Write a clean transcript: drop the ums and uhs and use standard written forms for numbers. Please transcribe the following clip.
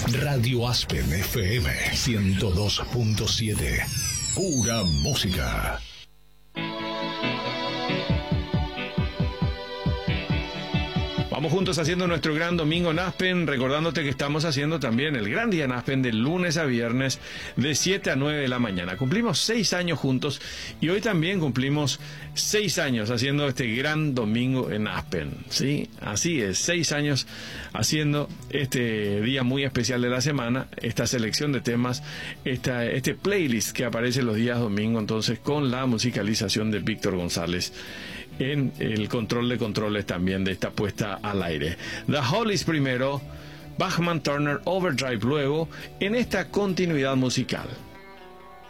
Radio Aspen FM 102.7. Pura música. Vamos juntos haciendo nuestro gran domingo en Aspen, recordándote que estamos haciendo también el gran día en Aspen de lunes a viernes de 7 a 9 de la mañana. Cumplimos 6 años juntos y hoy también cumplimos 6 años haciendo este gran domingo en Aspen. Sí, así es, 6 años haciendo este día muy especial de la semana, esta selección de temas, este playlist que aparece los días domingo, entonces con la musicalización de Víctor González en el control de controles también de esta puesta al aire. The Hollies primero, Bachman Turner Overdrive luego, en esta continuidad musical.